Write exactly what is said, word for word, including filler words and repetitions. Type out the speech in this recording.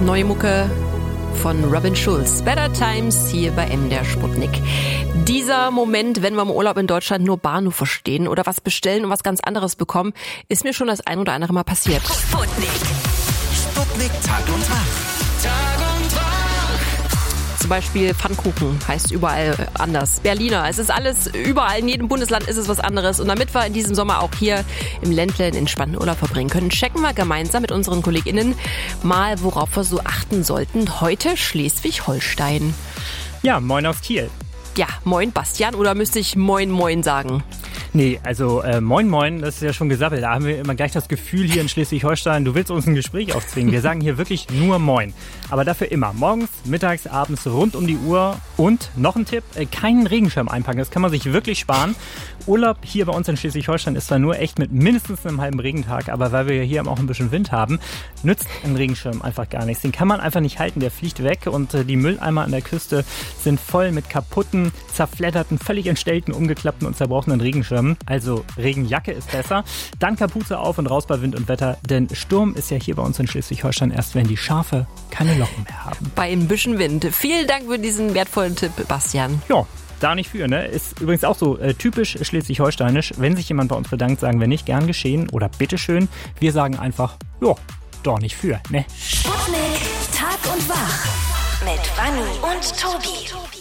Neue Mucke von Robin Schulz. Better Times hier bei M D R Sputnik. Dieser Moment, wenn wir im Urlaub in Deutschland nur Bahnhof verstehen oder was bestellen und was ganz anderes bekommen, ist mir schon das ein oder andere Mal passiert. Sputnik. Sputnik Tag und Tag. Zum Beispiel Pfannkuchen heißt überall anders. Berliner. Es ist alles, überall in jedem Bundesland ist es was anderes. Und damit wir in diesem Sommer auch hier im Ländle einen entspannten Urlaub verbringen können, checken wir gemeinsam mit unseren KollegInnen mal, worauf wir so achten sollten. Heute Schleswig-Holstein. Ja, moin aus Kiel. Ja, moin Bastian, oder müsste ich moin moin sagen? Nee, also äh, moin moin, das ist ja schon gesabbelt. Da haben wir immer gleich das Gefühl hier in Schleswig-Holstein, du willst uns ein Gespräch aufzwingen. Wir sagen hier wirklich nur moin. Aber dafür immer morgens, mittags, abends, rund um die Uhr. Und noch ein Tipp, äh, keinen Regenschirm einpacken. Das kann man sich wirklich sparen. Urlaub hier bei uns in Schleswig-Holstein ist zwar nur echt mit mindestens einem halben Regentag, aber weil wir hier auch ein bisschen Wind haben, nützt ein Regenschirm einfach gar nichts. Den kann man einfach nicht halten, der fliegt weg und äh, die Mülleimer an der Küste sind voll mit kaputten, zerfledderten, völlig entstellten, umgeklappten und zerbrochenen Regenschirmen. Also Regenjacke ist besser. Dann Kapuze auf und raus bei Wind und Wetter, denn Sturm ist ja hier bei uns in Schleswig-Holstein erst, wenn die Schafe keine Locken mehr haben. Bei ein bisschen Wind. Vielen Dank für diesen wertvollen Tipp, Bastian. Ja. Da nicht für, ne? Ist übrigens auch so äh, typisch schleswig-holsteinisch. Wenn sich jemand bei uns bedankt, sagen wir nicht gern geschehen oder bitteschön. Wir sagen einfach, ja, doch nicht für, ne? Sputnik, Tag und Wach mit Vanni und Tobi.